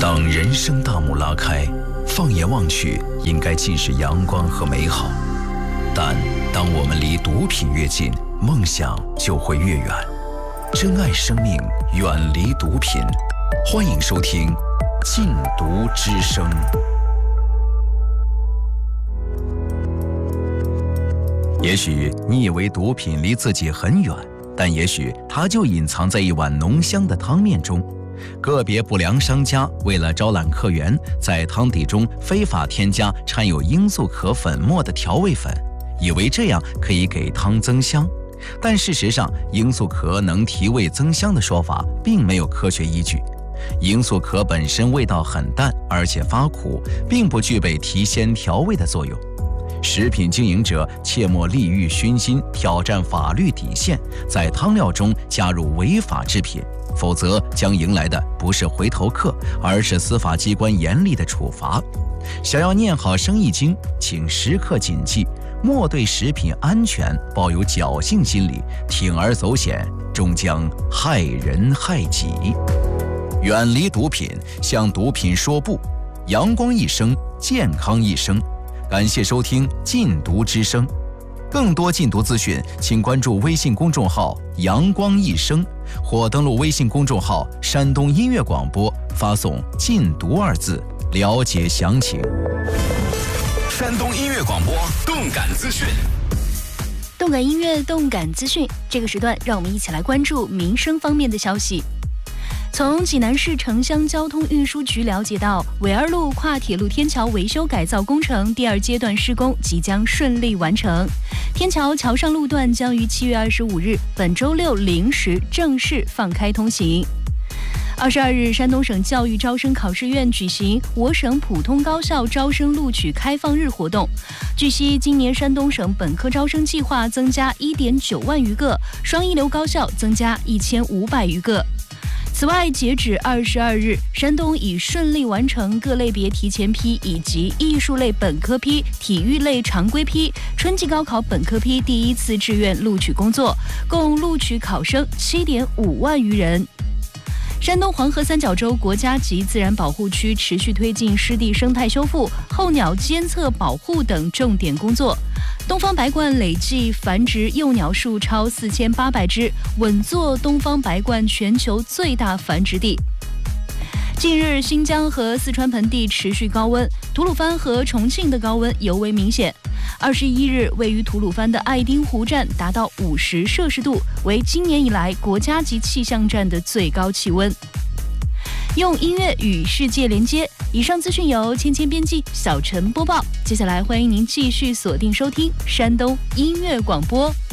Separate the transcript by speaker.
Speaker 1: 当人生大幕拉开，放眼望去，应该尽是阳光和美好。但当我们离毒品越近，梦想就会越远。珍爱生命，远离毒品。欢迎收听《禁毒之声》。也许你以为毒品离自己很远，但也许它就隐藏在一碗浓香的汤面中。个别不良商家为了招揽客源，在汤底中非法添加掺有罂粟壳粉末的调味粉，以为这样可以给汤增香。但事实上，罂粟壳能提味增香的说法并没有科学依据。罂粟壳本身味道很淡，而且发苦，并不具备提鲜调味的作用。食品经营者切莫利欲熏心，挑战法律底线，在汤料中加入违法制品，否则将迎来的不是回头客，而是司法机关严厉的处罚。想要念好生意经，请时刻谨记，莫对食品安全抱有侥幸心理，铤而走险，终将害人害己。远离毒品，向毒品说不。阳光一生，健康一生。感谢收听《禁毒之声》，更多禁毒资讯，请关注微信公众号“阳光一生”，或登录微信公众号“山东音乐广播”，发送“禁毒”二字，了解详情。
Speaker 2: 山东音乐广播，动感资讯。
Speaker 3: 动感音乐，动感资讯。这个时段，让我们一起来关注民生方面的消息。从济南市城乡交通运输局了解到，纬二路跨铁路天桥维修改造工程第2阶段施工即将顺利完成，天桥桥上路段将于7月25日本周六0时正式放开通行。22日，山东省教育招生考试院举行我省普通高校招生录取开放日活动。据悉，今年山东省本科招生计划增加1.9万余个，双一流高校增加1500余个。此外，截止22日，山东已顺利完成各类别提前批以及艺术类本科批、体育类常规批、春季高考本科批第1次志愿录取工作，共录取考生7.5万余人。山东黄河三角洲国家级自然保护区持续推进湿地生态修复、候鸟监测保护等重点工作。东方白鹳累计繁殖幼鸟数超4800只，稳坐东方白鹳全球最大繁殖地。近日，新疆和四川盆地持续高温，吐鲁番和重庆的高温尤为明显。21日，位于吐鲁番的爱丁湖站达到50摄氏度，为今年以来国家级气象站的最高气温。用音乐与世界连接。以上资讯由芊芊编辑，小陈播报。接下来欢迎您继续锁定收听山东音乐广播。